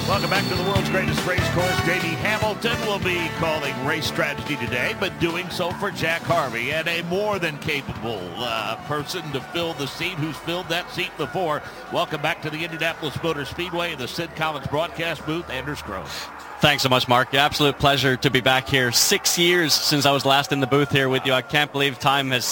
Welcome back to the world's greatest race course. Davey Hamilton will be calling race strategy today, but doing so for Jack Harvey, and a more than capable person to fill the seat, who's filled that seat before. Welcome back to the Indianapolis Motor Speedway in the Sid Collins broadcast booth, Anders Krone. Thanks so much, Mark. Absolute pleasure to be back here. 6 years since I was last in the booth here with you. I can't believe time has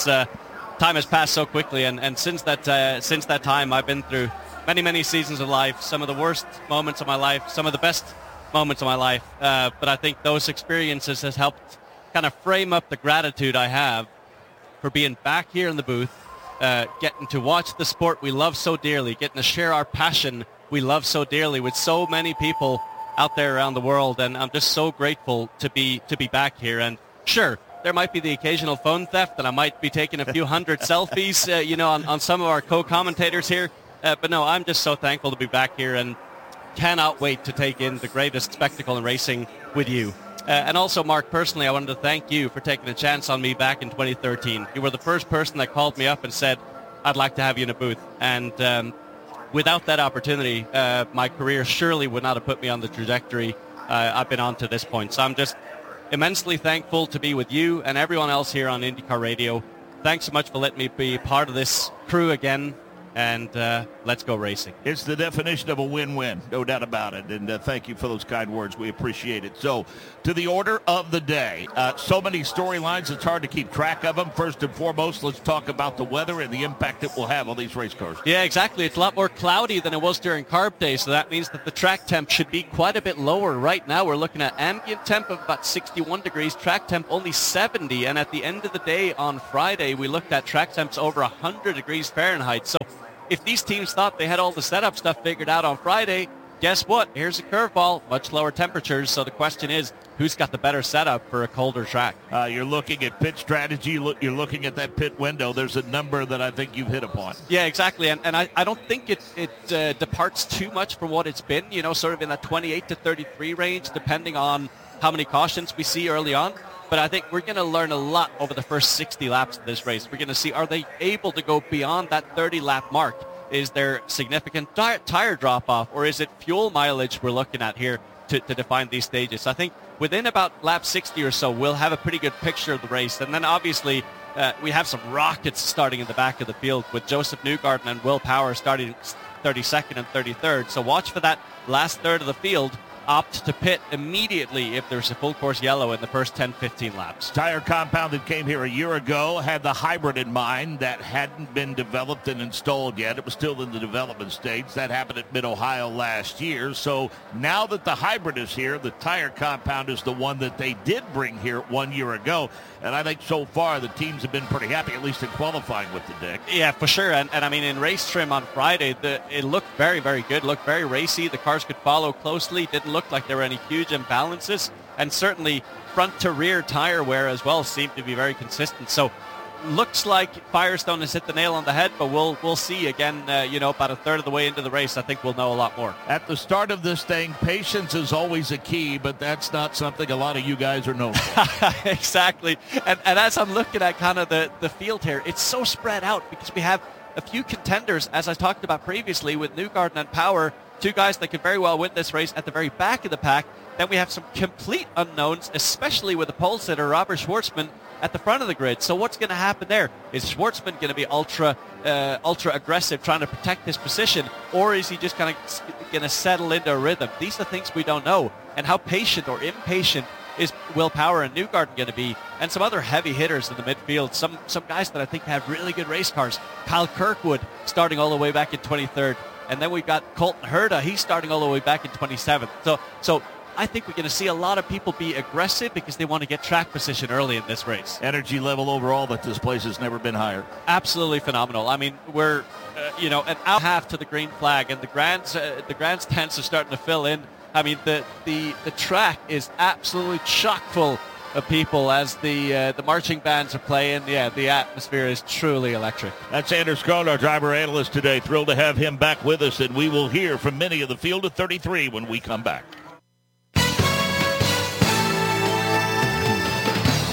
passed so quickly, and since that time, I've been through many seasons of life, some of the worst moments of my life, some of the best moments of my life. But I think those experiences has helped kind of frame up the gratitude I have for being back here in the booth, getting to watch the sport we love so dearly, getting to share our passion we love so dearly with so many people out there around the world. And I'm just so grateful to be back here. And sure, there might be the occasional phone theft, and I might be taking a few hundred selfies, on some of our co-commentators here. But no, I'm just so thankful to be back here and cannot wait to take in the greatest spectacle in racing with you. And also, Mark, personally, I wanted to thank you for taking a chance on me back in 2013. You were the first person that called me up and said, I'd like to have you in a booth. And without that opportunity, my career surely would not have put me on the trajectory I've been on to this point. So I'm just immensely thankful to be with you and everyone else here on IndyCar Radio. Thanks so much for letting me be part of this crew again. And let's go racing. It's the definition of a win-win, no doubt about it. And thank you for those kind words. We appreciate it. So, to the order of the day. So many storylines, it's hard to keep track of them. First and foremost, let's talk about the weather and the impact it will have on these race cars. Yeah, exactly. It's a lot more cloudy than it was during Carb Day, so that means that the track temp should be quite a bit lower. Right now, we're looking at ambient temp of about 61 degrees, track temp only 70. And at the end of the day on Friday, we looked at track temps over 100 degrees Fahrenheit. So if these teams thought they had all the setup stuff figured out on Friday, guess what? Here's a curveball, much lower temperatures. So the question is, who's got the better setup for a colder track? You're looking at pit strategy. You're looking at that pit window. There's a number that I think you've hit upon. Yeah, exactly. And I don't think it departs too much from what it's been, sort of in that 28 to 33 range, depending on how many cautions we see early on. But I think we're going to learn a lot over the first 60 laps of this race. We're going to see, are they able to go beyond that 30-lap mark? Is there significant tire drop-off, or is it fuel mileage we're looking at here to define these stages? So I think within about lap 60 or so, we'll have a pretty good picture of the race. And then obviously we have some rockets starting in the back of the field with Joseph Newgarden and Will Power starting 32nd and 33rd. So watch for that last third of the field opt to pit immediately if there's a full course yellow in the first 10-15 laps. Tire Compound that came here a year ago had the hybrid in mind that hadn't been developed and installed yet. It was still in the development stage. That happened at Mid-Ohio last year. So now that the hybrid is here, the Tire Compound is the one that they did bring here 1 year ago. And I think so far the teams have been pretty happy, at least in qualifying with the deck. Yeah, for sure. And I mean, in race trim on Friday, it looked very, very good. Looked very racy. The cars could follow closely. Didn't look like there were any huge imbalances. And certainly front to rear tire wear as well seemed to be very consistent. So looks like Firestone has hit the nail on the head, but we'll see again, about a third of the way into the race. I think we'll know a lot more. At the start of this thing, patience is always a key, but that's not something a lot of you guys are known for. Exactly. And as I'm looking at kind of the field here, it's so spread out because we have a few contenders, as I talked about previously, with Newgarden and Power, two guys that could very well win this race at the very back of the pack. Then we have some complete unknowns, especially with the pole sitter, Robert Schwartzman, at the front of the grid. So what's going to happen there? Is Schwartzman going to be ultra aggressive trying to protect his position, or is he just kind of going to settle into a rhythm? These are things we don't know. And how patient or impatient is Will Power and Newgarden going to be? And some other heavy hitters in the midfield, some guys that I think have really good race cars. Kyle Kirkwood starting all the way back in 23rd. And then we've got Colton Herta. He's starting all the way back in 27th. So I think we're going to see a lot of people be aggressive because they want to get track position early in this race. Energy level overall that this place has never been higher. Absolutely phenomenal. I mean, we're, an hour and a half to the green flag, and the grandstands are starting to fill in. I mean, the track is absolutely chock full of people as the marching bands are playing. Yeah, the atmosphere is truly electric. That's Anders Krone, our driver analyst today. Thrilled to have him back with us, and we will hear from many of the field of 33 when we come back.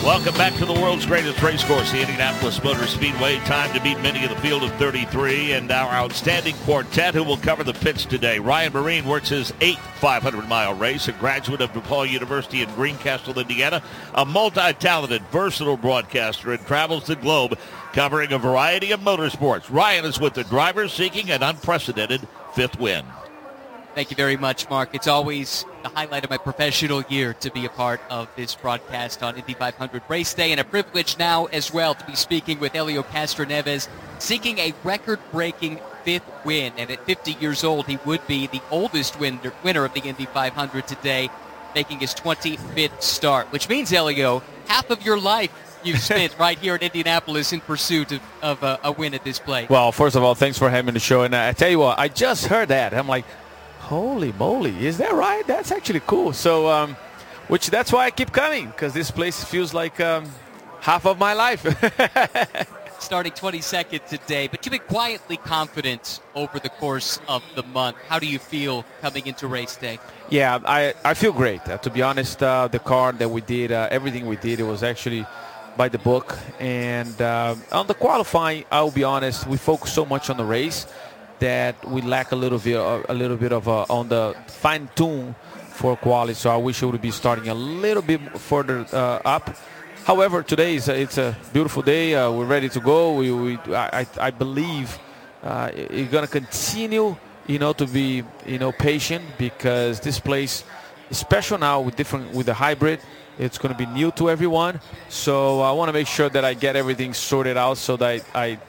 Welcome back to the world's greatest race course, the Indianapolis Motor Speedway. Time to meet many of the field of 33 and our outstanding quartet who will cover the pits today. Ryan Marine works his 8th 500-mile race, a graduate of DePaul University in Greencastle, Indiana, a multi-talented, versatile broadcaster, and travels the globe covering a variety of motorsports. Ryan is with the drivers seeking an unprecedented 5th win. Thank you very much, Mark. It's always the highlight of my professional year to be a part of this broadcast on Indy 500 Race Day, and a privilege now as well to be speaking with Helio Castroneves, seeking a record-breaking 5th win. And at 50 years old, he would be the oldest winner of the Indy 500 today, making his 25th start, which means, Helio, half of your life you've spent right here in Indianapolis in pursuit of a win at this place. Well, first of all, thanks for having the show. And I tell you what, I just heard that. I'm like, holy moly, is that right? That's actually cool. So, which that's why I keep coming, because this place feels like half of my life. Starting 22nd today, but you've been quietly confident over the course of the month. How do you feel coming into race day? Yeah, I feel great. To be honest, the car that we did, everything we did, it was actually by the book. And on the qualifying, I'll be honest, we focus so much on the race that we lack a little bit of on the fine tune for quality. So I wish it would be starting a little bit further up. However, today it's a beautiful day. We're ready to go. I believe you're gonna continue, to be, patient, because this place is special now with the hybrid. It's going to be new to everyone. So I want to make sure that I get everything sorted out so that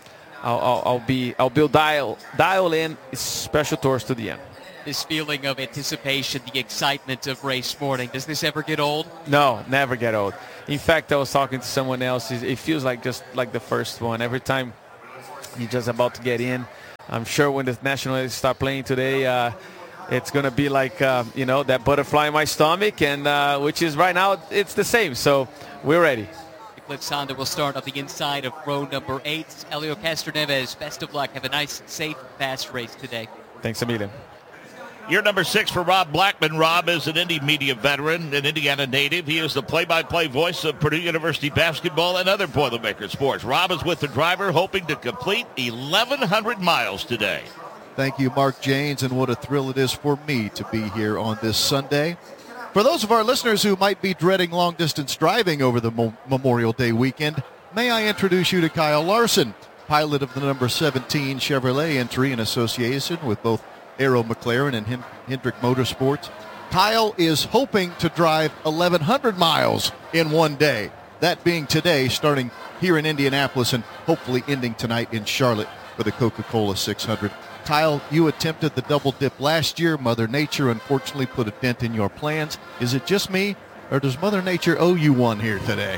I'll dial in special tours to the end. This feeling of anticipation, the excitement of race morning, does this ever get old? No, never get old. In fact, I was talking to someone else. It feels like just like the first one. Every time you're just about to get in, I'm sure when the National League start playing today, it's going to be like, that butterfly in my stomach, and which is right now, it's the same. So we're ready. Eclipse Honda will start on the inside of row number 8. Helio Castroneves, best of luck. Have a nice, safe, fast race today. Thanks a million. Year number 6 for Rob Blackman. Rob is an Indy media veteran, an Indiana native. He is the play-by-play voice of Purdue University basketball and other Boilermaker sports. Rob is with the driver, hoping to complete 1,100 miles today. Thank you, Mark Jaynes, and what a thrill it is for me to be here on this Sunday. For those of our listeners who might be dreading long-distance driving over the Memorial Day weekend, may I introduce you to Kyle Larson, pilot of the number 17 Chevrolet entry in association with both Arrow McLaren and Hendrick Motorsports. Kyle is hoping to drive 1,100 miles in one day, that being today, starting here in Indianapolis and hopefully ending tonight in Charlotte for the Coca-Cola 600. Kyle, you attempted the double dip last year. Mother Nature unfortunately put a dent in your plans. Is it just me, or does Mother Nature owe you one here today?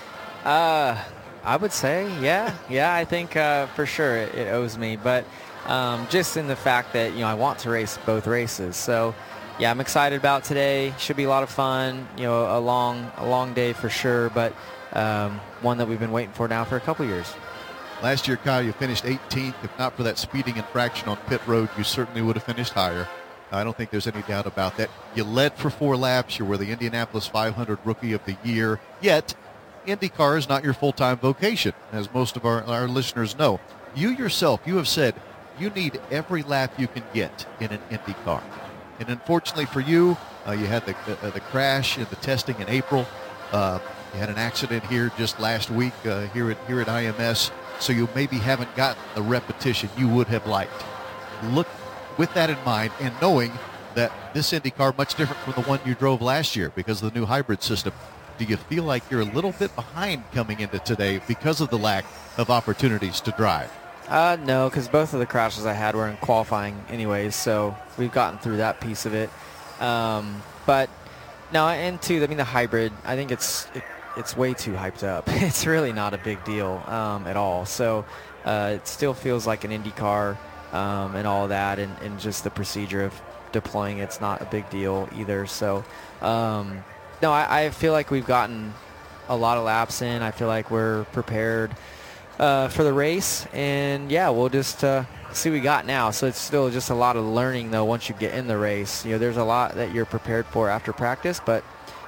I would say, yeah, I think for sure it owes me, but just in the fact that, I want to race both races. So, yeah, I'm excited about today. Should be a lot of fun, a long day for sure, but one that we've been waiting for now for a couple years. Last year, Kyle, you finished 18th. If not for that speeding infraction on pit road, you certainly would have finished higher. I don't think there's any doubt about that. You led for 4 laps. You were the Indianapolis 500 Rookie of the Year. Yet, IndyCar is not your full-time vocation, as most of our listeners know. You yourself, you have said you need every lap you can get in an IndyCar. And unfortunately for you, you had the crash in the testing in April. You had an accident here just last week here at IMS. So you maybe haven't gotten the repetition you would have liked. Look with that in mind and knowing that this IndyCar much different from the one you drove last year because of the new hybrid system. Do you feel like you're a little bit behind coming into today because of the lack of opportunities to drive? No, because both of the crashes I had were in qualifying anyways, so we've gotten through that piece of it. But no, and two, the hybrid, I think it's way too hyped up. It's really not a big deal at all. So it still feels like an IndyCar and all that, and just the procedure of deploying it's not a big deal either. So no, I feel like we've gotten a lot of laps in. I feel like we're prepared for the race, and yeah, we'll just see what we got now. So it's still just a lot of learning though once you get in the race. There's a lot that you're prepared for after practice, but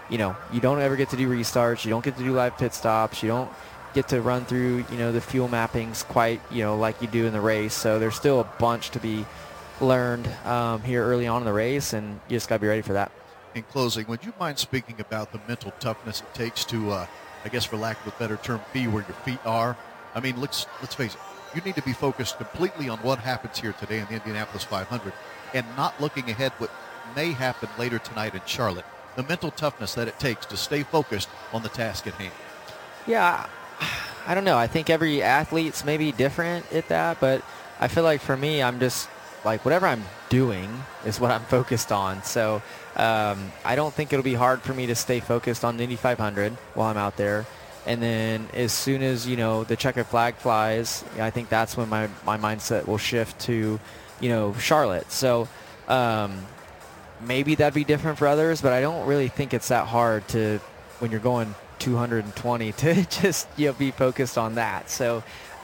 you don't ever get to do restarts. You don't get to do live pit stops. You don't get to run through, the fuel mappings quite, like you do in the race. So there's still a bunch to be learned here early on in the race, and you just got to be ready for that. In closing, would you mind speaking about the mental toughness it takes to, I guess for lack of a better term, be where your feet are? I mean, let's face it. You need to be focused completely on what happens here today in the Indianapolis 500 and not looking ahead what may happen later tonight in Charlotte. The mental toughness that it takes to stay focused on the task at hand. Yeah, I don't know. I think every athlete's maybe different at that, but I feel like for me, I'm just like whatever I'm doing is what I'm focused on. So I don't think it'll be hard for me to stay focused on the Indy 500 while I'm out there. And then as soon as, the checkered flag flies, I think that's when my mindset will shift to, Charlotte. So maybe that'd be different for others, but I don't really think it's that hard to, when you're going 220, to just, be focused on that. So,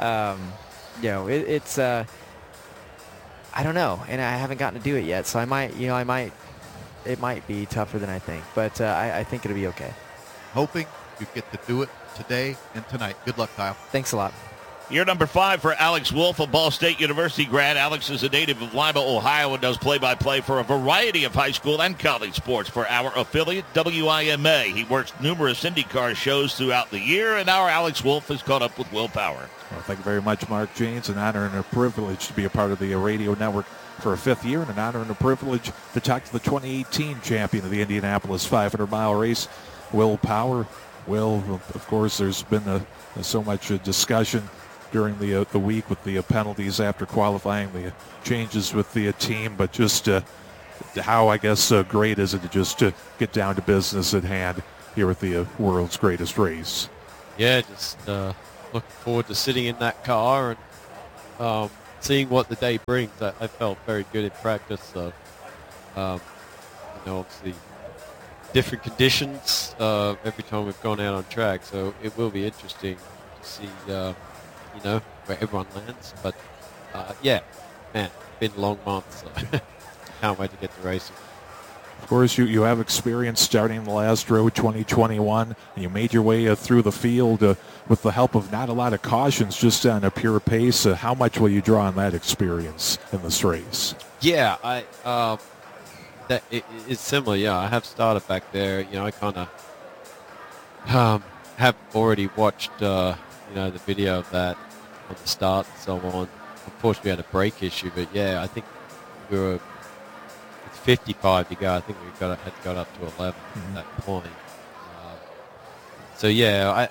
it's, I don't know. And I haven't gotten to do it yet. So it might be tougher than I think, but I think it'll be okay. Hoping you get to do it today and tonight. Good luck, Kyle. Thanks a lot. Year number 5 for Alex Wolf, a Ball State University grad. Alex is a native of Lima, Ohio, and does play-by-play for a variety of high school and college sports for our affiliate, WIMA. He works numerous IndyCar shows throughout the year, and our Alex Wolf has caught up with Will Power. Well, thank you very much, Mark Janes. An honor and a privilege to be a part of the radio network for a 5th year, and an honor and a privilege to talk to the 2018 champion of the Indianapolis 500-mile race, Will Power. Will, of course, there's been so much discussion during the week with the penalties after qualifying, the changes with the team, but just how, I guess, great is it to just get down to business at hand here at the world's greatest race? Yeah, just looking forward to sitting in that car and seeing what the day brings. I felt very good in practice, so, obviously different conditions every time we've gone out on track, so it will be interesting to see where everyone lands. But man, it's been a long month, so can't wait to get to racing. Of course, you have experience starting the last row 2021, and you made your way through the field with the help of not a lot of cautions, just on a pure pace. How much will you draw on that experience in this race? Yeah, it's similar. Yeah, I have started back there. I kind of have already watched the video of that on the start and so on. Unfortunately, we had a brake issue, but yeah, I think we were 55 to go. I think we had got up to 11 at that point. So yeah,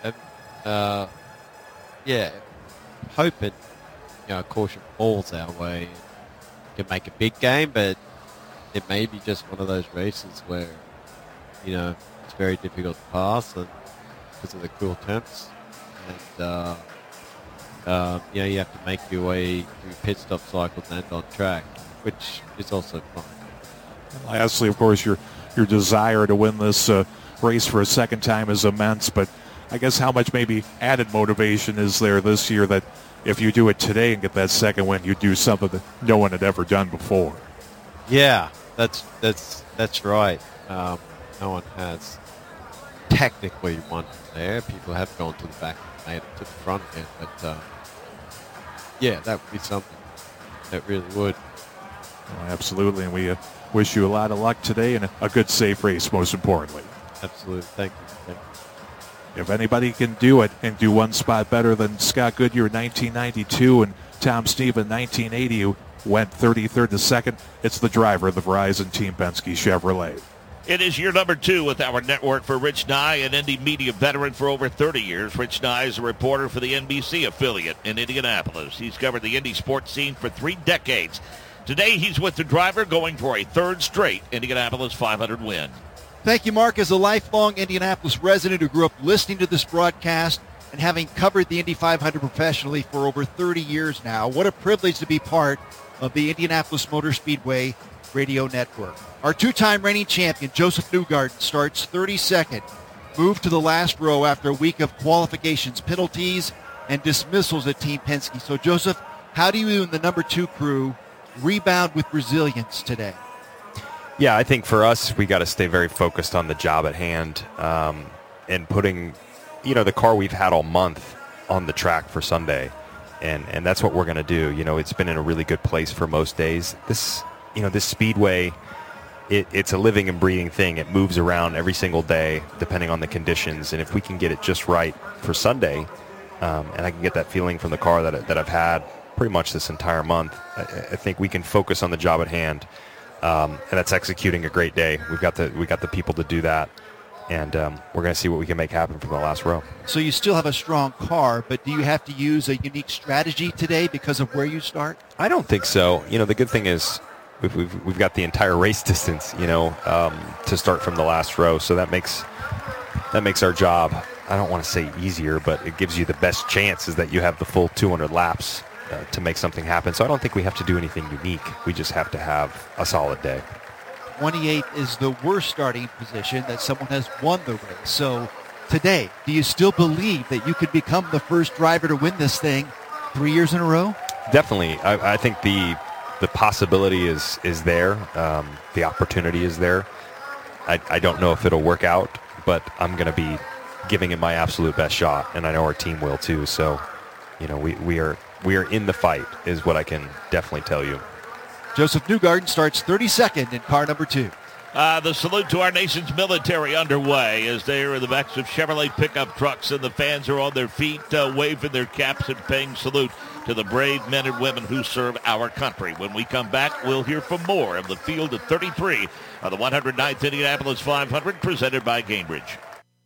hoping caution falls our way, can make a big game, but it may be just one of those races where it's very difficult to pass and because of the cool temps, and you have to make your way through pit stop cycles and on track, which is also fun. Lastly, of course, your desire to win this race for a second time is immense, but I guess how much maybe added motivation is there this year that if you do it today and get that second win, you do something that no one had ever done before? Yeah, that's right. No one has technically won there. People have gone to the back and made it to the front again, but yeah, that would be something. That really would. Well, absolutely, and we wish you a lot of luck today and a good, safe race, most importantly. Absolutely. Thank you. If anybody can do it and do one spot better than Scott Goodyear in 1992 and Tom Steve in 1980, who went 33rd to 2nd, it's the driver of the Verizon Team Penske Chevrolet. It is year number 2 with our network for Rich Nye, an Indy media veteran for over 30 years. Rich Nye is a reporter for the NBC affiliate in Indianapolis. He's covered the Indy sports scene for 3 decades. Today, he's with the driver going for a 3rd straight Indianapolis 500 win. Thank you, Mark. As a lifelong Indianapolis resident who grew up listening to this broadcast and having covered the Indy 500 professionally for over 30 years now, what a privilege to be part of the Indianapolis Motor Speedway radio network. Our 2-time reigning champion, Josef Newgarden, starts 32nd, moved to the last row after a week of qualifications, penalties, and dismissals at Team Penske. So, Josef, how do you and the number 2 crew rebound with resilience today? Yeah, I think for us, we got to stay very focused on the job at hand and putting, the car we've had all month on the track for Sunday. And that's what we're going to do. It's been in a really good place for most days. This speedway, it's a living and breathing thing. It moves around every single day depending on the conditions. And if we can get it just right for Sunday, and I can get that feeling from the car that I've had pretty much this entire month, I think we can focus on the job at hand. And that's executing a great day. We got the people to do that, and we're going to see what we can make happen from the last row. So you still have a strong car, but do you have to use a unique strategy today because of where you start? I don't think so. The good thing is we've got the entire race distance, to start from the last row. So that makes our job, I don't want to say easier, but it gives you the best chance is that you have the full 200 laps to make something happen. So I don't think we have to do anything unique. We just have to have a solid day. 28 is the worst starting position that someone has won the race. So today, do you still believe that you could become the first driver to win this thing 3 years in a row? Definitely. I think the possibility is there. The opportunity is there. I don't know if it'll work out, but I'm going to be giving it my absolute best shot, and I know our team will too. So, we are in the fight, is what I can definitely tell you. Joseph Newgarden starts 32nd in car number 2. The salute to our nation's military underway as they are in the backs of Chevrolet pickup trucks, and the fans are on their feet waving their caps and paying salute to the brave men and women who serve our country. When we come back, we'll hear from more of the field of 33 of the 109th Indianapolis 500 presented by Gainbridge.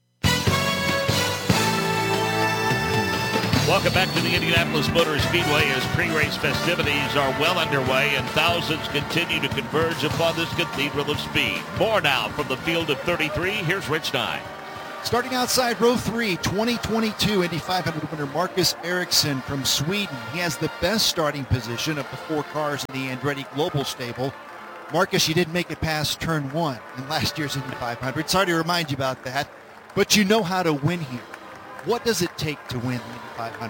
Welcome back to the Indianapolis Motor Speedway as pre-race festivities are well underway and thousands continue to converge upon this cathedral of speed. More now from the field of 33. Here's Rich Nye. Starting outside row 3, 2022 Indy 500 winner Marcus Ericsson from Sweden. He has the best starting position of the 4 cars in the Andretti Global stable. Marcus, you didn't make it past turn 1 in last year's Indy 500. Sorry to remind you about that, but you know how to win here. What does it take to win the Indy 500?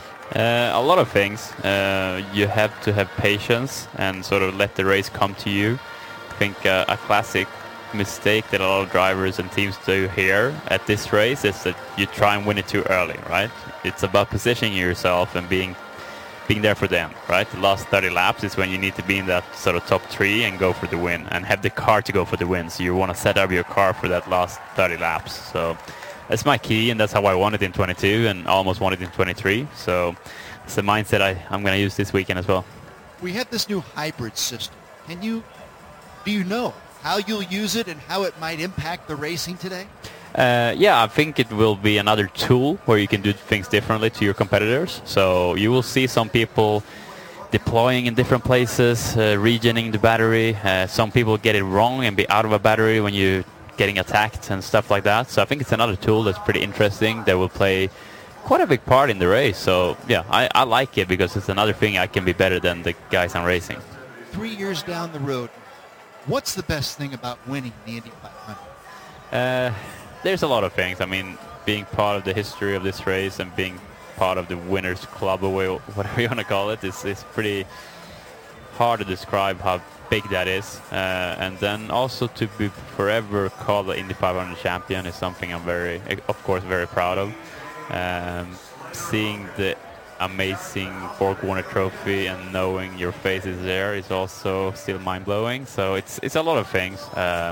A lot of things. You have to have patience and sort of let the race come to you. I think a classic mistake that a lot of drivers and teams do here at this race is that you try and win it too early, right? It's about positioning yourself and being there for them, right? The last 30 laps is when you need to be in that sort of top 3 and go for the win and have the car to go for the win. So you want to set up your car for that last 30 laps. So that's my key, and that's how I won it in 22 and almost won it in 23. So it's the mindset I'm going to use this weekend as well. We have this new hybrid system. Do you know how you'll use it and how it might impact the racing today? Yeah, I think it will be another tool where you can do things differently to your competitors. So you will see some people deploying in different places, regenerating the battery. Some people get it wrong and be out of a battery when you getting attacked and stuff like that. So I think it's another tool that's pretty interesting that will play quite a big part in the race. So yeah, I like it because it's another thing I can be better than the guys I'm racing. 3 years down the road, what's the best thing about winning the Indy 500? There's a lot of things. I mean, being part of the history of this race and being part of the winners club, or whatever you want to call it, is pretty hard to describe how big that is. And then also to be forever called the Indy 500 champion is something I'm of course very proud of. Seeing the amazing Borg Warner trophy and knowing your face is there is also still mind-blowing. So it's a lot of things.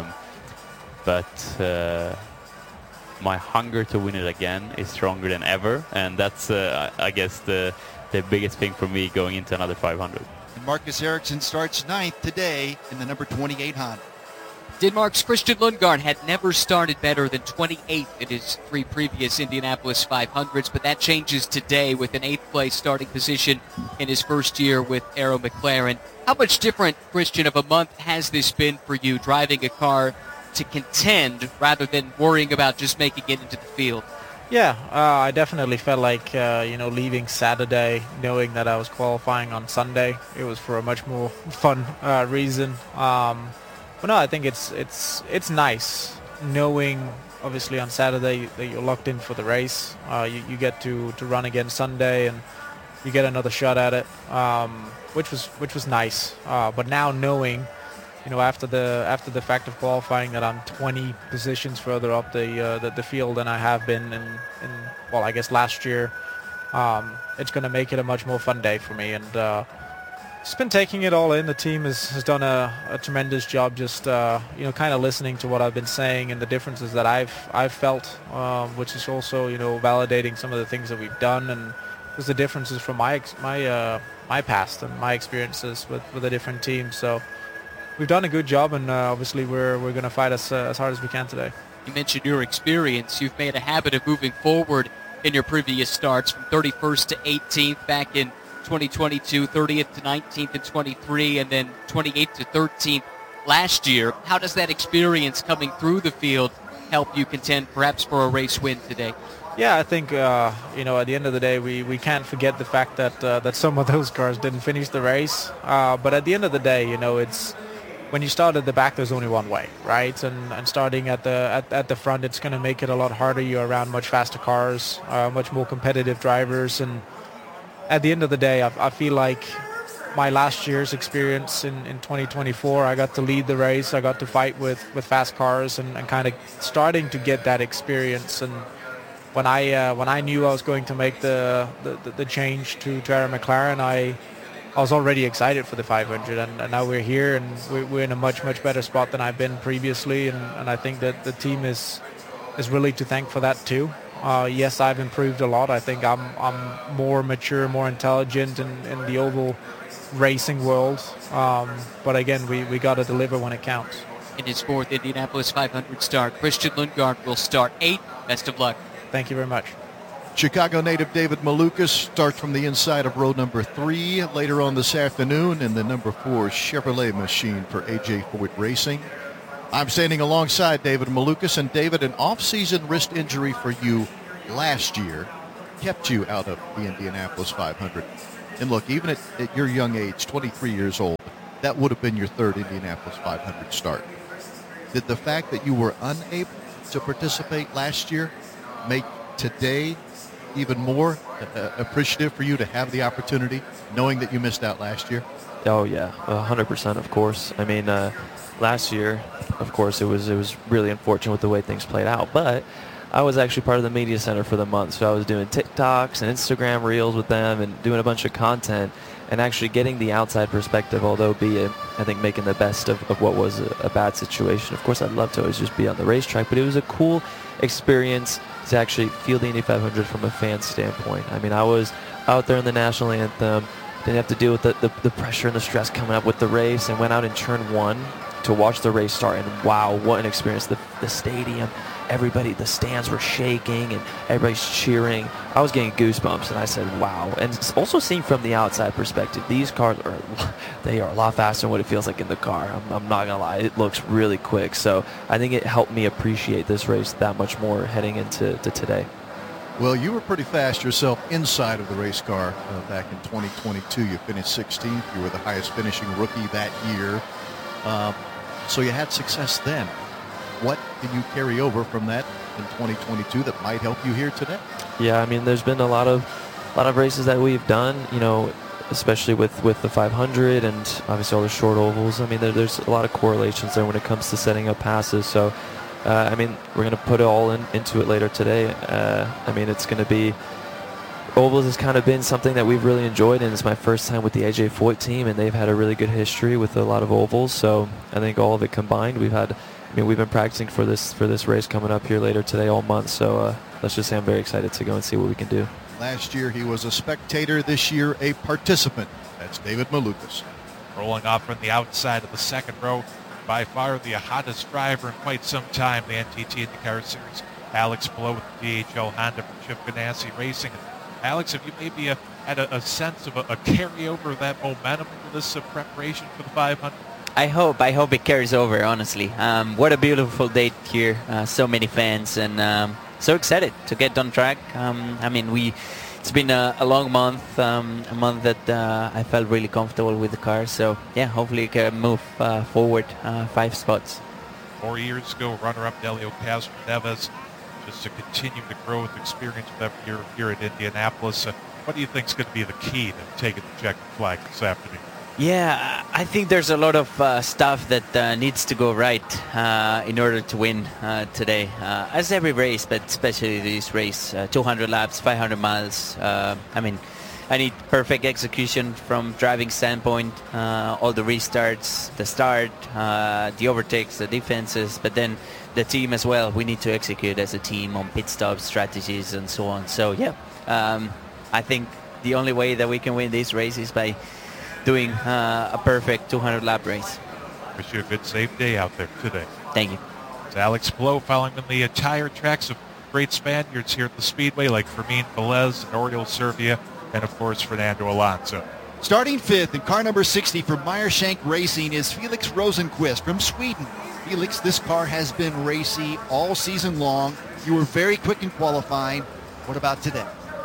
But my hunger to win it again is stronger than ever, and that's I guess the biggest thing for me going into another 500. And Marcus Ericsson starts 9th today in the number 28 Honda. Denmark's Christian Lundgaard had never started better than 28th in his 3 previous Indianapolis 500s, but that changes today with an 8th place starting position in his first year with Arrow McLaren. How much different, Christian, of a month has this been for you, driving a car to contend rather than worrying about just making it into the field? Yeah, I definitely felt like, leaving Saturday, knowing that I was qualifying on Sunday, it was for a much more fun reason. But no, I think it's nice knowing, obviously, on Saturday that you're locked in for the race. You get to run again Sunday, and you get another shot at it, which was nice. But now knowing, after the fact of qualifying, that I'm 20 positions further up the field than I have been in I guess last year. It's going to make it a much more fun day for me, and just been taking it all in. The team has done a tremendous job, just kind of listening to what I've been saying and the differences that I've felt, which is also validating some of the things that we've done, and there's the differences from my past and my experiences with the different teams. So we've done a good job, and obviously we're going to fight as hard as we can today. You mentioned your experience. You've made a habit of moving forward in your previous starts from 31st to 18th back in 2022, 30th to 19th in 23, and then 28th to 13th last year. How does that experience coming through the field help you contend perhaps for a race win today? Yeah, I think, at the end of the day, we can't forget the fact that some of those cars didn't finish the race. But at the end of the day, it's when you start at the back, there's only one way, right? And starting at the front, it's going to make it a lot harder. You're around much faster cars, much more competitive drivers. And at the end of the day, I feel like my last year's experience in 2024, I got to lead the race. I got to fight with fast cars and kind of starting to get that experience. And when I knew I was going to make the change to Aaron McLaren, I was already excited for the 500, and now we're here, and we're in a much better spot than I've been previously, and I think that the team is really to thank for that too. Yes, I've improved a lot. I think I'm more mature, more intelligent in the oval racing world, but again, we got to deliver when it counts. In his fourth Indianapolis 500 start, Christian Lundgaard will start 8th. Best of luck. Thank you very much. Chicago native David Malukas starts from the inside of row number 3 later on this afternoon in the number 4 Chevrolet machine for A.J. Foyt Racing. I'm standing alongside David Malukas, and David, an off-season wrist injury for you last year kept you out of the Indianapolis 500. And look, even at your young age, 23 years old, that would have been your third Indianapolis 500 start. Did the fact that you were unable to participate last year make today even more appreciative for you to have the opportunity, knowing that you missed out last year? Oh yeah, 100%, of course. I mean, last year, of course, it was really unfortunate with the way things played out, but I was actually part of the media center for the month, so I was doing TikToks and Instagram reels with them and doing a bunch of content and actually getting the outside perspective, although I think making the best of what was a bad situation. Of course, I'd love to always just be on the racetrack, but it was a cool experience to actually feel the Indy 500 from a fan standpoint. I mean, I was out there in the national anthem, didn't have to deal with the pressure and the stress coming up with the race, and went out in turn 1 to watch the race start, and wow, what an experience. The stadium, everybody, the stands were shaking and everybody's cheering. I was getting goosebumps, and I said, wow. And also seeing from the outside perspective, these cars they are a lot faster than what it feels like in the car. I'm not gonna lie, it looks really quick. So I think it helped me appreciate this race that much more heading into today. Well, you were pretty fast yourself inside of the race car back in 2022. You finished 16th. You were the highest finishing rookie that year. So you had success then. What can you carry over from that in 2022 that might help you here today? Yeah, I mean, there's been a lot of races that we've done, especially with the 500 and obviously all the short ovals. I mean, there's a lot of correlations there when it comes to setting up passes. So, I mean, we're going to put it all into it later today. I mean, it's going to be ovals has kind of been something that we've really enjoyed, and it's my first time with the A.J. Foyt team, and they've had a really good history with a lot of ovals. So I think all of it combined, we've been practicing for this race coming up here later today all month. So let's just say I'm very excited to go and see what we can do. Last year he was a spectator. This year a participant. That's David Malukas. Rolling off from the outside of the second row, by far the hottest driver in quite some time, the NTT IndyCar Series, Alex Palou with the DHL Honda from Chip Ganassi Racing. Alex, have you maybe had a sense of a carryover of that momentum into this preparation for the 500? I hope it carries over, honestly. What a beautiful day here. So many fans, and so excited to get on track. I mean, it's been a long month, a month that I felt really comfortable with the car. So, yeah, hopefully we can move forward 5 spots. 4 years ago, runner-up Helio Castroneves, just to continue the growth experience of every year here at Indianapolis. What do you think is going to be the key to taking the checkered flag this afternoon? Yeah, I think there's a lot of stuff that needs to go right in order to win today. As every race, but especially this race, 200 laps, 500 miles. I mean, I need perfect execution from driving standpoint, all the restarts, the start, the overtakes, the defenses, but then the team as well. We need to execute as a team on pit stop strategies and so on. So, yeah, I think the only way that we can win this race is by doing a perfect 200-lap race. Wish you a good, safe day out there today. Thank you. It's Alex Palou following in the tire tracks of great Spaniards here at the Speedway, like Fermin Velez and Oriol Servia, and, of course, Fernando Alonso. Starting fifth in car number 60 for Meyershank Racing is Felix Rosenqvist from Sweden. Felix, this car has been racy all season long. You were very quick in qualifying. What about today?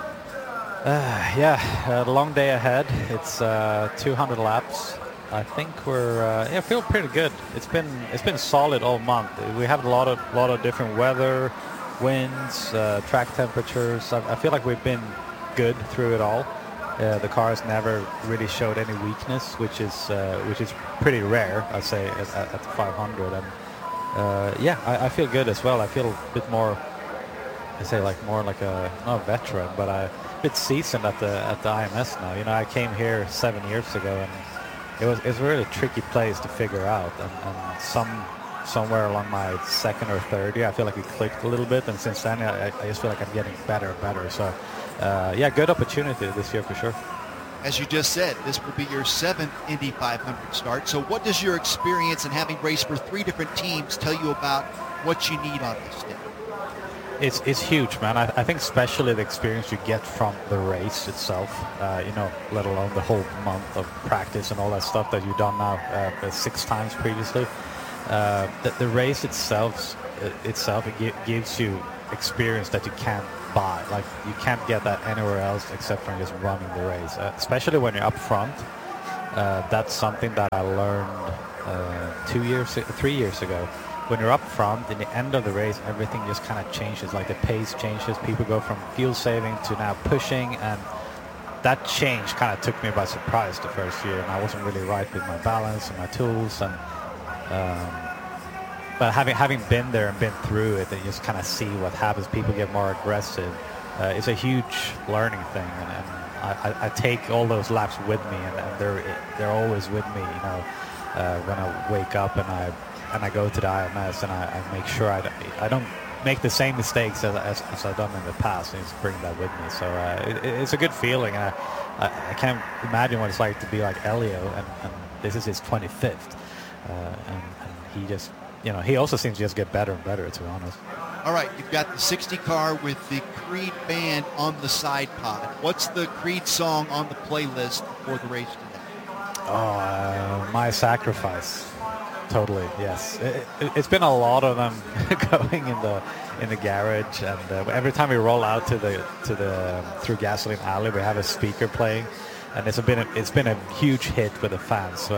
A long day ahead. It's 200 laps. I think we're feel pretty good. It's been solid all month. We have a lot of different weather, winds, track temperatures. I feel like we've been good through it all. The car has never really showed any weakness, which is pretty rare, I'd say, at the 500. And I feel good as well. I feel a bit more, more like not a veteran, but a bit seasoned at the IMS now. You know, I came here 7 years ago, and it was a really tricky place to figure out. And somewhere along my second or third year, I feel like it clicked a little bit, and since then I just feel like I'm getting better and better. So good opportunity this year for sure. As you just said, this will be your 7th Indy 500 start. So what does your experience in having raced for 3 different teams tell you about what you need on this day? It's huge, man. I think especially the experience you get from the race itself, let alone the whole month of practice and all that stuff that you've done now 6 times previously. The race itself gives you experience that you can't buy. Like, you can't get that anywhere else except from just running the race, especially when you're up front. That's something that I learned 3 years ago. When you're up front, in the end of the race, everything just kind of changes. Like, the pace changes. People go from fuel saving to now pushing, and that change kind of took me by surprise the first year, and I wasn't really right with my balance and my tools. And but having been there and been through it, you just kind of see what happens. People get more aggressive. It's a huge learning thing, and I take all those laps with me, and they're always with me. You know, when I wake up and I go to the IMS, and I make sure I don't make the same mistakes as I've done in the past, and just bring that with me. So it's a good feeling. And I can't imagine what it's like to be like Elio, and this is his 25th, and he just, he also seems to just get better and better, to be honest. All right, you've got the 60 car with the Creed band on the side pod. What's the Creed song on the playlist for the race today? My Sacrifice. Totally, yes. It's been a lot of them going in the garage, and every time we roll out to the through Gasoline Alley, we have a speaker playing, and it's been a huge hit with the fans. So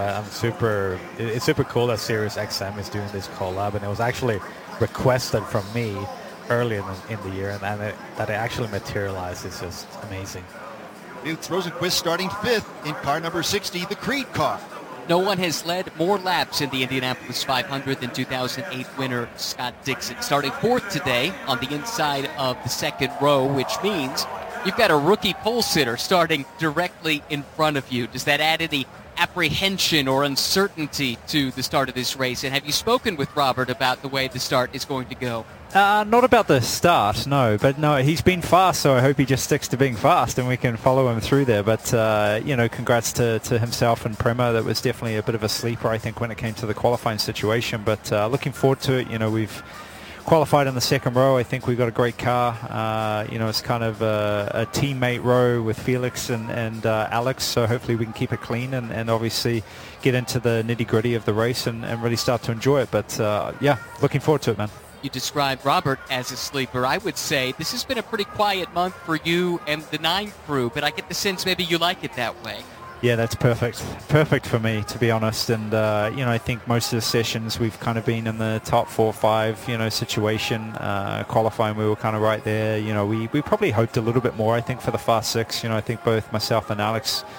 it's super cool that Sirius XM is doing this collab, and it was actually requested from me early in the year, and that it actually materialized is just amazing. Felix Rosenqvist starting 5th in car number 60, the Creed car. No one has led more laps in the Indianapolis 500 than 2008 winner Scott Dixon. Starting 4th today on the inside of the second row, which means you've got a rookie pole sitter starting directly in front of you. Does that add any apprehension or uncertainty to the start of this race? And have you spoken with Robert about the way the start is going to go? Not about the start, no. But no, he's been fast, so I hope he just sticks to being fast and we can follow him through there. But, congrats to himself and Prema. That was definitely a bit of a sleeper, I think, when it came to the qualifying situation. But looking forward to it. We've qualified in the second row. I think we've got a great car. It's kind of a teammate row with Felix and Alex, so hopefully we can keep it clean and obviously get into the nitty-gritty of the race and really start to enjoy it. But, looking forward to it, man. You described Robert as a sleeper. I would say this has been a pretty quiet month for you and the 9 crew, but I get the sense maybe you like it that way. Yeah, that's perfect. Perfect for me, to be honest. And, I think most of the sessions we've kind of been in the top 4 or 5, situation. Qualifying, we were kind of right there. We probably hoped a little bit more, I think, for the Fast 6. I think both myself and Alex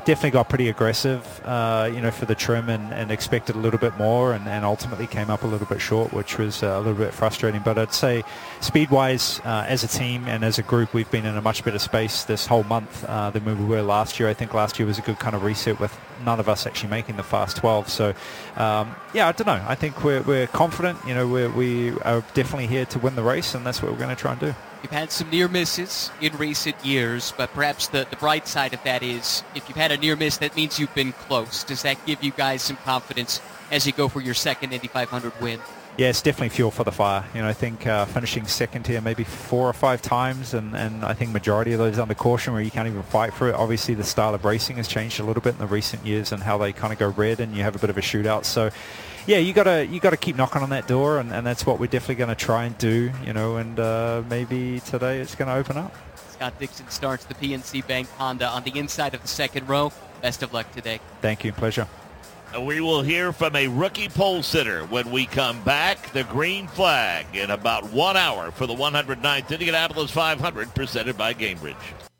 definitely got pretty aggressive, for the trim and expected a little bit more, and ultimately came up a little bit short, which was a little bit frustrating. But I'd say speed-wise, as a team and as a group, we've been in a much better space this whole month than we were last year. I think last year was a good kind of reset with none of us actually making the Fast 12. So, I don't know. I think we're confident. We are definitely here to win the race, and that's what we're going to try and do. You've had some near misses in recent years, but perhaps the bright side of that is if you've had a near miss, that means you've been close. Does that give you guys some confidence as you go for your second Indy 500 win? Yeah, it's definitely fuel for the fire. I think finishing second here maybe 4 or 5 times, and I think majority of those under caution where you can't even fight for it. Obviously, the style of racing has changed a little bit in the recent years and how they kind of go red and you have a bit of a shootout. So, yeah, you gotta keep knocking on that door, and that's what we're definitely going to try and do, and maybe today it's going to open up. Scott Dixon starts the PNC Bank Honda on the inside of the second row. Best of luck today. Thank you. Pleasure. We will hear from a rookie pole sitter when we come back. The green flag in about 1 hour for the 109th Indianapolis 500 presented by Gamebridge.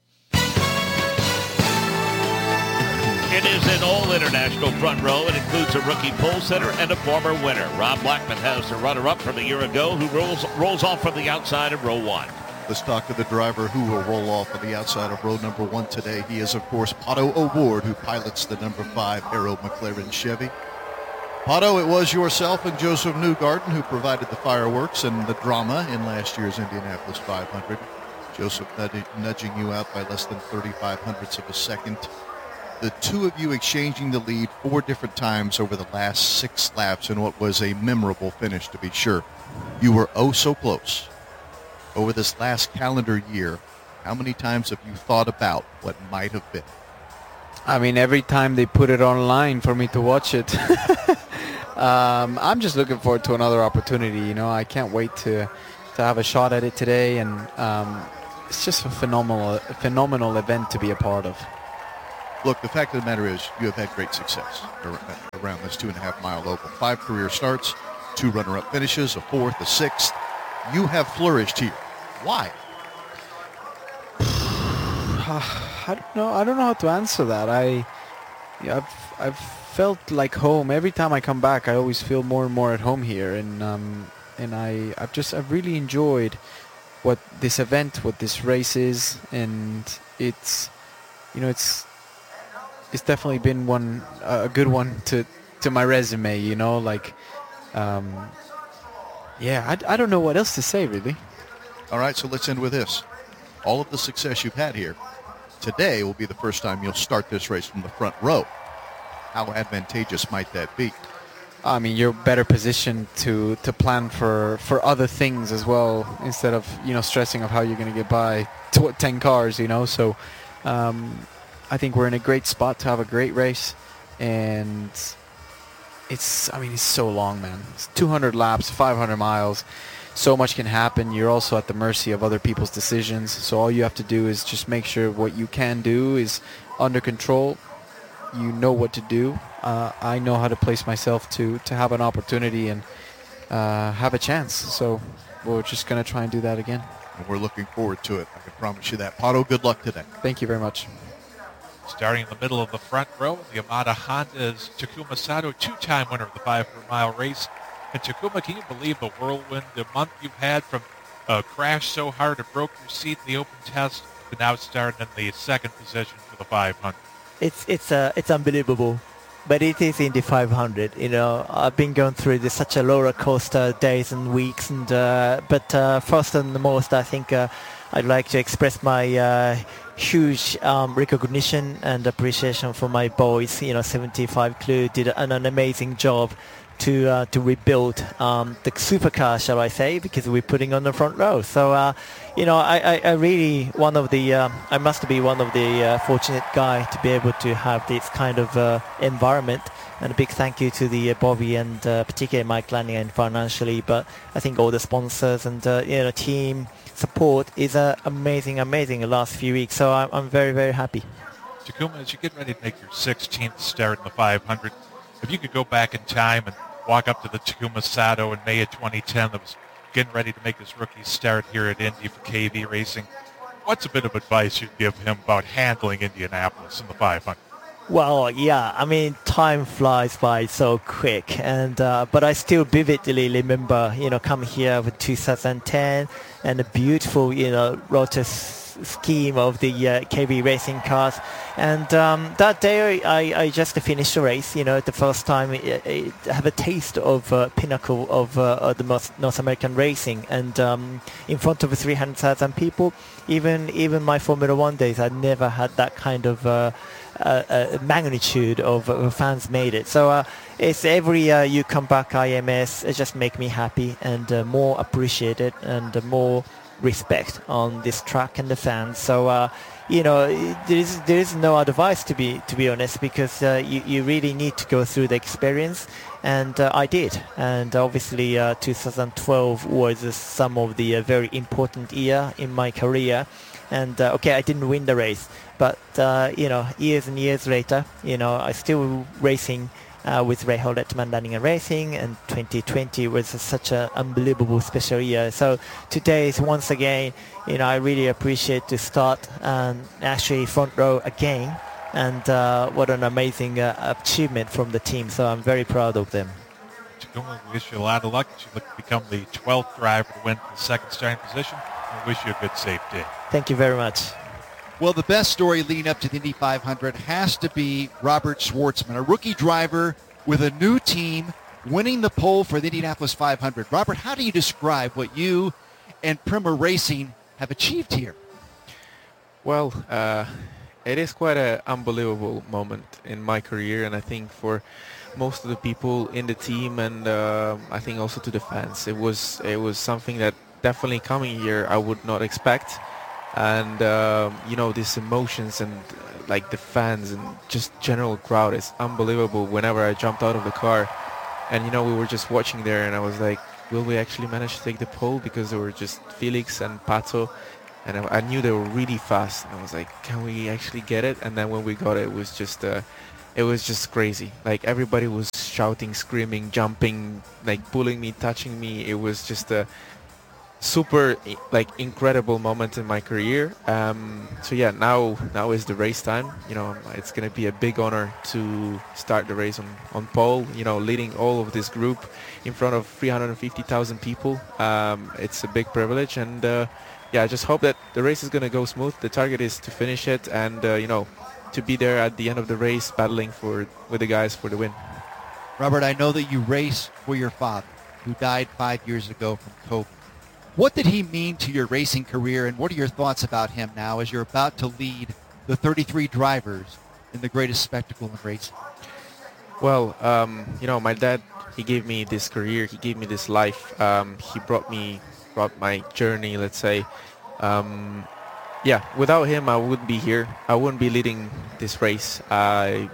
It is an all-international front row. It includes a rookie pole sitter and a former winner. Rob Blackman has the runner-up from a year ago who rolls off from the outside of row 1. Let's talk to the driver who will roll off on the outside of row number 1 today. He is, of course, Pato O'Ward, who pilots the number 5 Aero McLaren Chevy. Pato, it was yourself and Joseph Newgarden who provided the fireworks and the drama in last year's Indianapolis 500. Joseph nudging you out by less than 35 hundredths of a second. The two of you exchanging the lead 4 different times over the last 6 laps in what was a memorable finish, to be sure. You were oh so close. Over this last calendar year, how many times have you thought about what might have been? I mean, every time they put it online for me to watch it. I'm just looking forward to another opportunity. I can't wait to have a shot at it today, and it's just a phenomenal event to be a part of. Look, the fact of the matter is you have had great success around this 2.5-mile oval. 5 career starts, 2 runner-up finishes, a 4th, a 6th. You have flourished here. Why? I don't know how to answer that. I've felt like home every time I come back. I always feel more and more at home here, and I've really enjoyed what this event, what this race is, and it's definitely been a good one to my resume. I don't know what else to say, really. All right, so let's end with this. All of the success you've had here, today will be the first time you'll start this race from the front row. How advantageous might that be? I mean, you're better positioned to plan for other things as well, instead of, stressing of how you're going to get by 10 cars, So I think we're in a great spot to have a great race, and it's so long, man. It's 200 laps, 500 miles. So much can happen. You're also at the mercy of other people's decisions. So all you have to do is just make sure what you can do is under control. You know what to do. I know how to place myself to have an opportunity and have a chance. So we're just going to try and do that again. And we're looking forward to it. I can promise you that. Pato, good luck today. Thank you very much. Starting in the middle of the front row, the Yamada Honda's Takuma Sato, 2-time winner of the 500-mile race. And Takuma, can you believe the whirlwind, the month you've had from a crash so hard it broke your seat in the open test to now starting in the second position for the 500? It's unbelievable, but it is in the 500. I've been going through such a roller coaster days and weeks, and but first and most, I think I'd like to express my huge recognition and appreciation for my boys. 75 Crew did an amazing job to rebuild the supercar, shall I say, because we're putting on the front row. So, I really I must be one of the fortunate guy to be able to have this kind of environment. And a big thank you to the Bobby and particularly Mike Lanning and financially, but I think all the sponsors and team support is amazing the last few weeks. So I'm very, very happy. Takuma, as you get ready to make your 16th start in the 500, if you could go back in time and walk up to the Takuma Sato in May of 2010 that was getting ready to make his rookie start here at Indy for KV Racing, what's a bit of advice you'd give him about handling Indianapolis in the 500? Well, yeah. I mean, time flies by so quick, and but I still vividly remember, coming here with 2010 and the beautiful, rotor scheme of the KB racing cars, and that day I just finished the race. The first time I have a taste of pinnacle of the North American racing, and in front of 300,000 people. Even my Formula One days, I never had that kind of magnitude of fans made it. So it's every year you come back IMS, it just make me happy and more appreciated and more respect on this track and the fans. So there is no advice to be honest, because you really need to go through the experience, and I did. And obviously 2012 was some of the very important year in my career. And okay, I didn't win the race, but years and years later, I still racing with Ray Holletman Running and Racing, and 2020 was such an unbelievable special year. So today is once again, I really appreciate to start actually front row again, and what an amazing achievement from the team. So I'm very proud of them. Takuma, we wish you a lot of luck. You look to become the 12th driver to win the second starting position. We wish you a good, safe day. Thank you very much. Well, the best story leading up to the Indy 500 has to be Robert Schwartzman, a rookie driver with a new team, winning the pole for the Indianapolis 500. Robert, how do you describe what you and Prema Racing have achieved here? Well, it is quite an unbelievable moment in my career, and I think for most of the people in the team, and I think also to the fans, it was something that definitely coming here I would not expect. And these emotions and like the fans and just general crowd is unbelievable. Whenever I jumped out of the car, and we were just watching there, and I was like, will we actually manage to take the pole? Because there were just Felix and Pato, and I knew they were really fast. And I was like, can we actually get it? And then when we got it, it was just crazy. Like everybody was shouting, screaming, jumping, like pulling me, touching me. It was just a super incredible moment in my career. So yeah, now is the race time. It's gonna be a big honor to start the race on pole, leading all of this group in front of 350,000 people. It's a big privilege, and I just hope that the race is gonna go smooth. The target is to finish it, and to be there at the end of the race battling with the guys for the win. Robert, I know that you race for your father, who died 5 years ago from COVID. What did he mean to your racing career, and what are your thoughts about him now as you're about to lead the 33 drivers in the greatest spectacle in racing? Well, my dad, he gave me this career, he gave me this life. He brought my journey, let's say. Without him, I wouldn't be here. I wouldn't be leading this race. I'm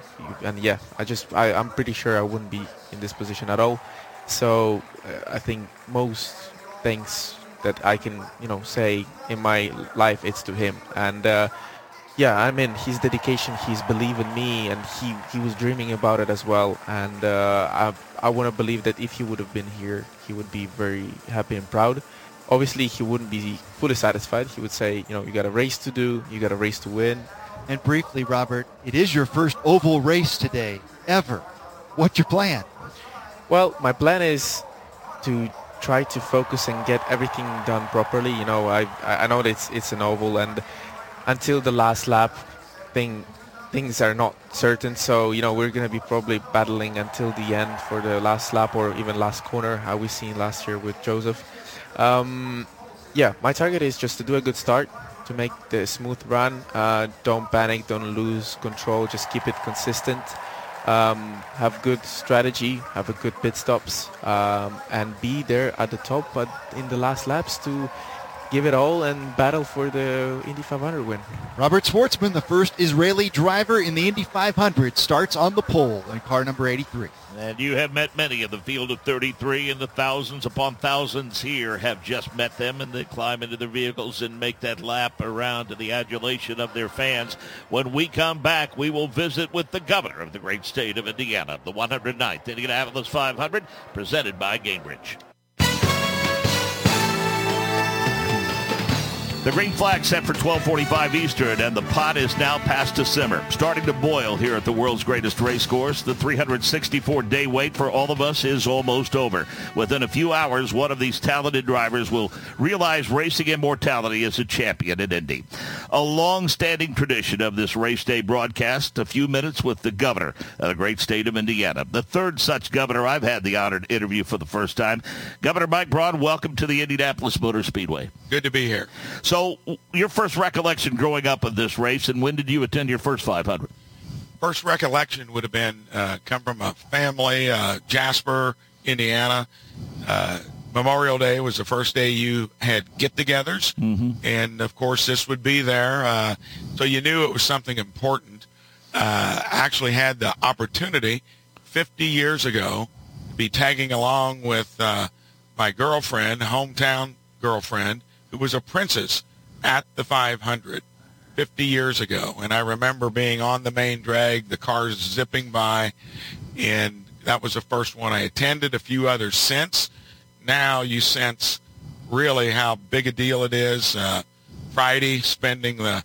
pretty sure I wouldn't be in this position at all. So I think most things that I can, say in my life, it's to him. And his dedication, his belief in me, and he was dreaming about it as well. And I want to believe that if he would have been here, he would be very happy and proud. Obviously, he wouldn't be fully satisfied. He would say, you got a race to do, you got a race to win. And briefly, Robert, it is your first oval race today, ever. What's your plan? Well, my plan is to try to focus and get everything done properly. I know that it's an oval, and until the last lap, things are not certain. So we're gonna be probably battling until the end for the last lap or even last corner, how we seen last year with Joseph. My target is just to do a good start, to make the smooth run. Don't panic, don't lose control, just keep it consistent. Have good strategy, have a good pit stops, and be there at the top, but in the last laps to give it all and battle for the Indy 500 win. Robert Schwartzman, the first Israeli driver in the Indy 500, starts on the pole in car number 83. And you have met many of the field of 33, and the thousands upon thousands here have just met them, and they climb into their vehicles and make that lap around to the adulation of their fans. When we come back, we will visit with the governor of the great state of Indiana, the 109th Indianapolis 500, presented by Gainbridge. The green flag set for 12:45 Eastern, and the pot is now past to simmer. Starting to boil here at the world's greatest race course. The 364-day wait for all of us is almost over. Within a few hours, one of these talented drivers will realize racing immortality as a champion at Indy. A long-standing tradition of this race day broadcast, a few minutes with the governor of the great state of Indiana. The third such governor I've had the honor to interview for the first time. Governor Mike Braun, welcome to the Indianapolis Motor Speedway. Good to be here. So your first recollection growing up of this race, and when did you attend your first 500? First recollection would have been come from a family, Jasper, Indiana. Memorial Day was the first day you had get-togethers, and of course this would be there. So you knew it was something important. Actually had the opportunity 50 years ago to be tagging along with my girlfriend, hometown girlfriend, who was a princess at the 500 50 years ago. And I remember being on the main drag, the cars zipping by, and that was the first one I attended. A few others since. Now you sense really how big a deal it is. Friday, spending the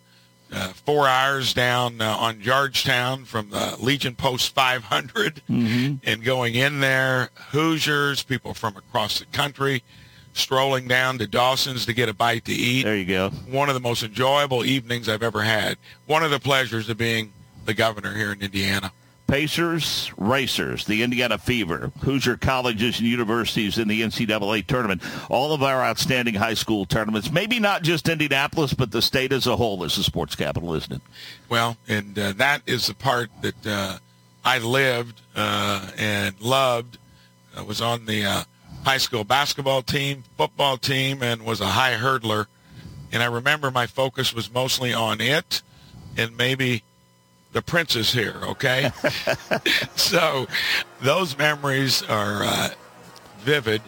4 hours down on Georgetown from the Legion Post 500 and going in there, Hoosiers, people from across the country, strolling down to Dawson's to get a bite to eat. There you go. One of the most enjoyable evenings I've ever had. One of the pleasures of being the governor here in Indiana. Pacers, Racers, the Indiana Fever, Hoosier colleges and universities in the NCAA tournament, all of our outstanding high school tournaments, maybe not just Indianapolis, but the state as a whole is the sports capital, isn't it? Well, and that is the part that I lived and loved. I was on the high school basketball team, football team, and was a high hurdler. And I remember my focus was mostly on it and maybe the princes here, okay? So those memories are vivid.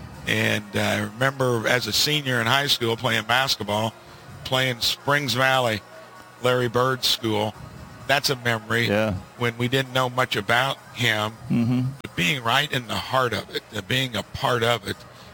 And I remember as a senior in high school playing basketball, playing Springs Valley, Larry Bird's school. That's a memory when we didn't know much about him. But being right in the heart of it, being a part of it,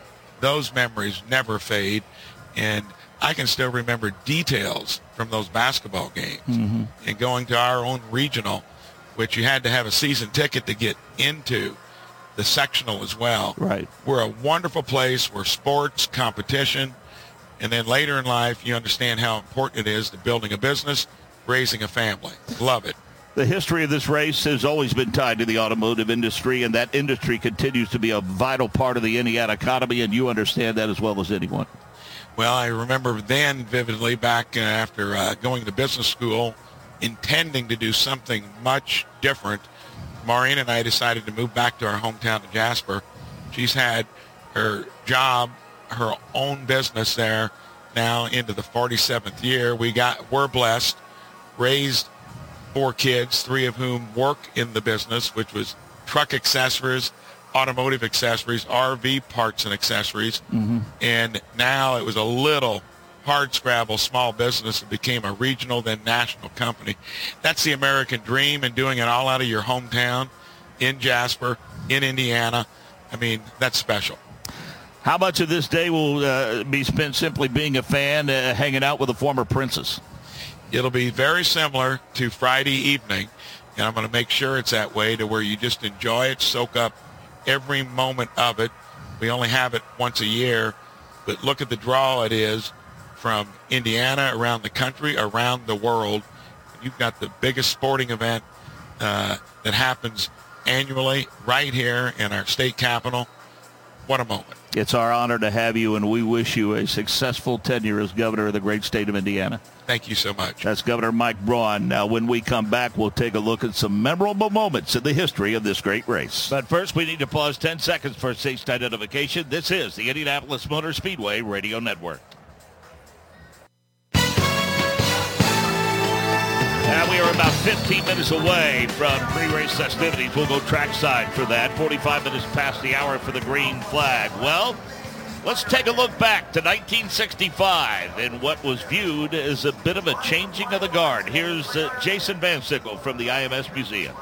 those memories never fade. And I can still remember details from those basketball games and going to our own regional, which you had to have a season ticket to get into, the sectional as well. Right. We're a wonderful place where sports, competition, and then later in life you understand how important it is to building a business, raising a family. Love it. The history of this race has always been tied to the automotive industry, and that industry continues to be a vital part of the Indiana economy, and you understand that as well as anyone. Well, I remember then vividly back after going to business school, intending to do something much different. Maureen and I decided to move back to our hometown of Jasper. She's had her job, her own business there now into the 47th year. We're blessed, raised 4 kids, 3 of whom work in the business, which was truck accessories, automotive accessories, RV parts and accessories. And now it was a little hardscrabble small business that became a regional, then national company. That's the American dream, and doing it all out of your hometown in Jasper, in Indiana. I mean, that's special. How much of this day will be spent simply being a fan, hanging out with a former princess? It'll be very similar to Friday evening, and I'm going to make sure it's that way to where you just enjoy it, soak up every moment of it. We only have it once a year, but look at the draw it is from Indiana, around the country, around the world. You've got the biggest sporting event that happens annually right here in our state capital. What a moment. It's our honor to have you, and we wish you a successful tenure as governor of the great state of Indiana. Thank you so much. That's Governor Mike Braun. Now, when we come back, we'll take a look at some memorable moments in the history of this great race. But first, we need to pause 10 seconds for station identification. This is the Indianapolis Motor Speedway Radio Network. And we are about 15 minutes away from pre-race festivities. We'll go trackside for that. 45 minutes past the hour for the green flag. Well, let's take a look back to 1965 and what was viewed as a bit of a changing of the guard. Here's Jason Van Sickle from the IMS Museum. It's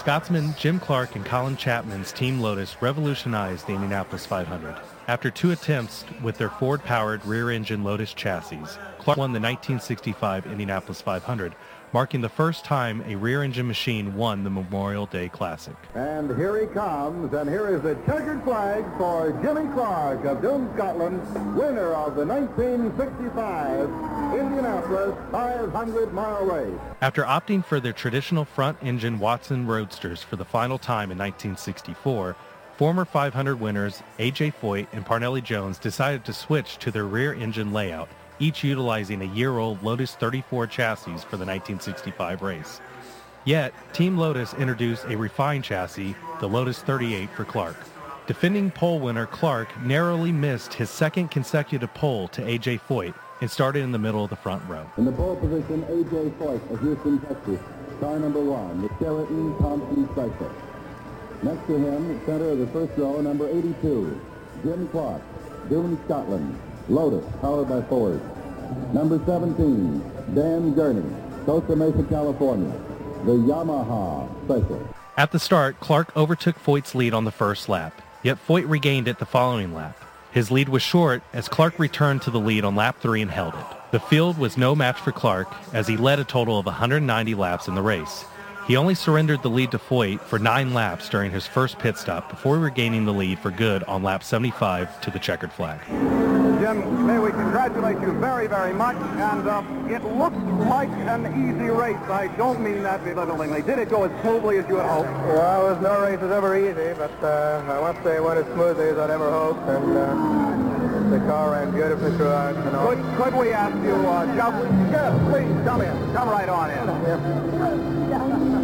Scotsman Jim Clark and Colin Chapman's Team Lotus revolutionized the Indianapolis 500. After 2 attempts with their Ford-powered rear-engine Lotus chassis, Clark won the 1965 Indianapolis 500, marking the first time a rear-engine machine won the Memorial Day Classic. And here he comes, and here is the checkered flag for Jimmy Clark of Doon, Scotland, winner of the 1965 Indianapolis 500-mile race. After opting for their traditional front-engine Watson Roadsters for the final time in 1964, former 500 winners A.J. Foyt and Parnelli Jones decided to switch to their rear-engine layout, each utilizing a year-old Lotus 34 chassis for the 1965 race. Yet, Team Lotus introduced a refined chassis, the Lotus 38 for Clark. Defending pole winner Clark narrowly missed his second consecutive pole to A.J. Foyt and started in the middle of the front row. In the pole position, A.J. Foyt of Houston, Texas, car number 1, the Sheraton Thompson Cycle. Next to him, center of the first row, number 82, Jim Clark, Doon, Scotland, Lotus, powered by Ford. Number 17, Dan Gurney, Costa Mesa, California, the Yamaha Special. At the start, Clark overtook Foyt's lead on the first lap, yet Foyt regained it the following lap. His lead was short as Clark returned to the lead on lap 3 and held it. The field was no match for Clark as he led a total of 190 laps in the race. He only surrendered the lead to Foyt for 9 laps during his first pit stop before regaining the lead for good on lap 75 to the checkered flag. Jim, may we congratulate you very, very much, and it looked like an easy race. I don't mean that belittlingly. Did it go as smoothly as you had hoped? Well, no race is ever easy, but I must say it went as smoothly as I'd ever hoped, and the car ran beautifully throughout. You know. Could we ask you, please come in. Come right on in.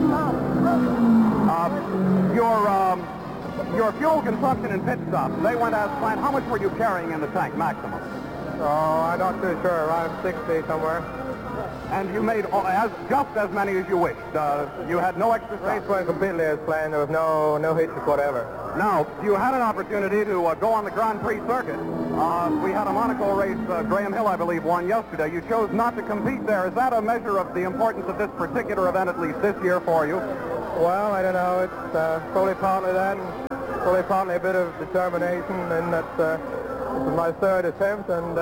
Your fuel consumption and pit stops, they went as planned. How much were you carrying in the tank maximum? Oh, I'm not too sure. Around 60 somewhere. And you made just as many as you wished. You had no extra stops. Race went completely as planned. There was no hitches whatever. Now, you had an opportunity to go on the Grand Prix circuit. We had a Monaco race. Graham Hill, I believe, won yesterday. You chose not to compete there. Is that a measure of the importance of this particular event, at least this year, for you? Well, I don't know. It's probably partly that, and probably partly a bit of determination, and that this is my third attempt, and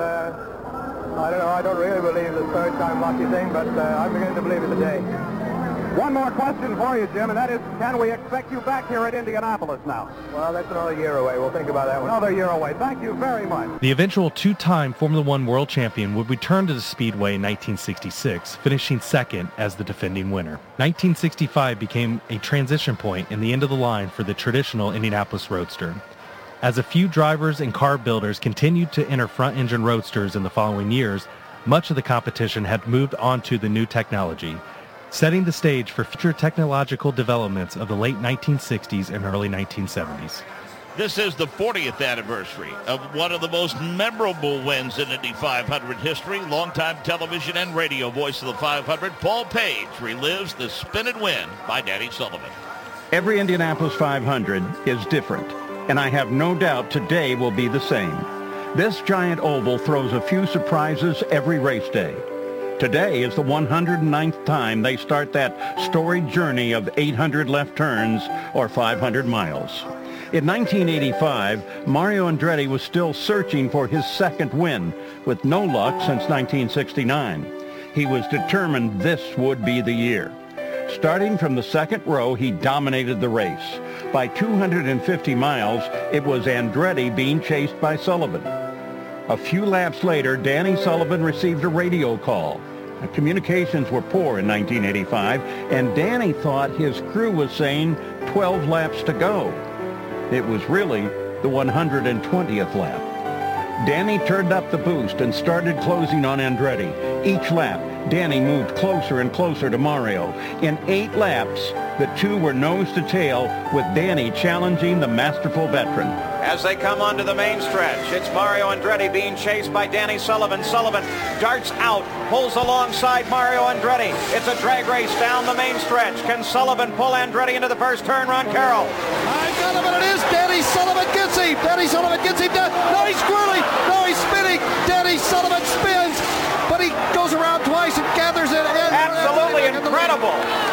I don't know. I don't really believe the third time lucky thing, but I'm beginning to believe it today. One more question for you, Jim, and that is, can we expect you back here at Indianapolis now? Well, that's another year away. We'll think about that one. Another year away. Thank you very much. The eventual 2-time Formula One world champion would return to the Speedway in 1966, finishing second as the defending winner. 1965 became a transition point in the end of the line for the traditional Indianapolis Roadster. As a few drivers and car builders continued to enter front-engine roadsters in the following years, much of the competition had moved on to the new technology, setting the stage for future technological developments of the late 1960s and early 1970s. This is the 40th anniversary of one of the most memorable wins in Indy 500 history. Longtime television and radio voice of the 500, Paul Page, relives the spin and win by Danny Sullivan. Every Indianapolis 500 is different, and I have no doubt today will be the same. This giant oval throws a few surprises every race day. Today is the 109th time they start that storied journey of 800 left turns or 500 miles. In 1985, Mario Andretti was still searching for his second win, with no luck since 1969. He was determined this would be the year. Starting from the second row, he dominated the race. By 250 miles, it was Andretti being chased by Sullivan. A few laps later, Danny Sullivan received a radio call. Communications were poor in 1985, and Danny thought his crew was saying 12 laps to go. It was really the 120th lap. Danny turned up the boost and started closing on Andretti. Each lap, Danny moved closer and closer to Mario. In 8 laps, the two were nose to tail, with Danny challenging the masterful veteran. As they come onto the main stretch, it's Mario Andretti being chased by Danny Sullivan. Sullivan darts out, pulls alongside Mario Andretti. It's a drag race down the main stretch. Can Sullivan pull Andretti into the first turn, Ron Carroll? I got him, and it is Danny Sullivan gets him. Danny Sullivan gets him down. No, he's squirreling. No, he's spinning. Danny Sullivan spins, but he goes around twice and gathers it. Absolutely incredible.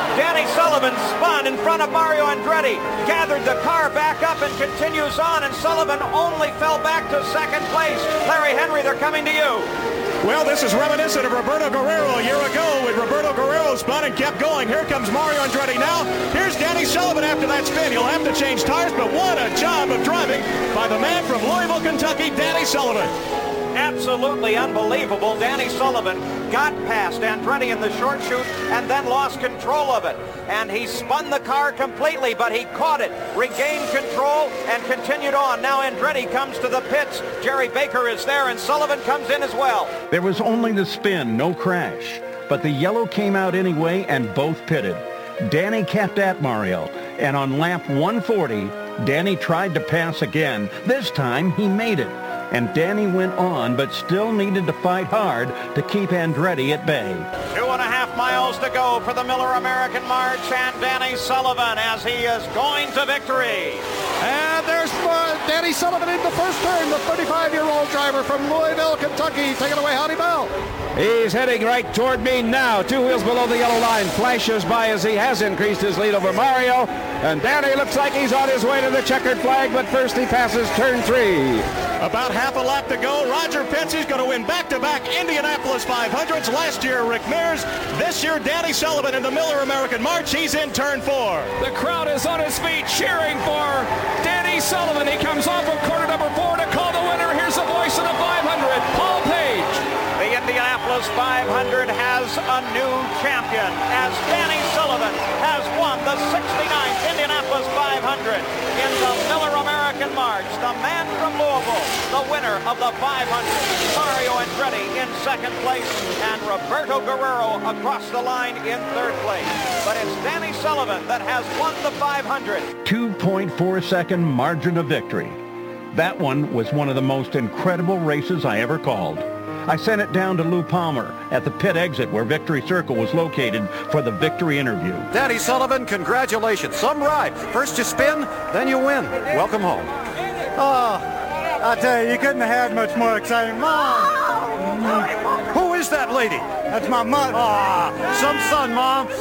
Danny Sullivan spun in front of Mario Andretti, gathered the car back up and continues on, and Sullivan only fell back to second place. Larry Henry, they're coming to you. Well, this is reminiscent of Roberto Guerrero a year ago when Roberto Guerrero spun and kept going. Here comes Mario Andretti now. Here's Danny Sullivan after that spin. He'll have to change tires, but what a job of driving by the man from Louisville, Kentucky, Danny Sullivan. Absolutely unbelievable. Danny Sullivan got past Andretti in the short chute and then lost control of it. And he spun the car completely, but he caught it, regained control, and continued on. Now Andretti comes to the pits. Jerry Baker is there, and Sullivan comes in as well. There was only the spin, no crash. But the yellow came out anyway, and both pitted. Danny kept at Mario, and on lap 140, Danny tried to pass again. This time, he made it. And Danny went on, but still needed to fight hard to keep Andretti at bay. 2.5 miles to go for the Miller American March, and Danny Sullivan as he is going to victory. And there's Danny Sullivan in the first turn, the 35-year-old driver from Louisville, Kentucky. Take it away, Howdy Bell. He's heading right toward me now. 2 wheels below the yellow line. Flashes by as he has increased his lead over Mario. And Danny looks like he's on his way to the checkered flag, but first he passes turn 3. About half a lap to go. Roger Penske's going to win back-to-back Indianapolis 500s. Last year, Rick Mears. This year, Danny Sullivan in the Miller American March. He's in turn 4. The crowd is on his feet cheering for Danny Sullivan. He comes off of corner number 4 to call the winner. Here's the voice of the 500, Paul Page. The Indianapolis 500 has a new champion as Danny Sullivan has won the 69th Indianapolis 500 in the Miller American March. The man from Louisville, the winner of the 500. Mario Andretti in second place and Roberto Guerrero across the line in third place. But it's Danny Sullivan that has won the 500. 2.4 second margin of victory. That one was one of the most incredible races I ever called. I sent it down to Lou Palmer at the pit exit where Victory Circle was located for the victory interview. Danny Sullivan, congratulations. Some ride. First you spin, then you win. Welcome home. Oh, I tell you, you couldn't have had much more exciting. Mom! Who is that lady? That's my mother. Ah, some son, Mom.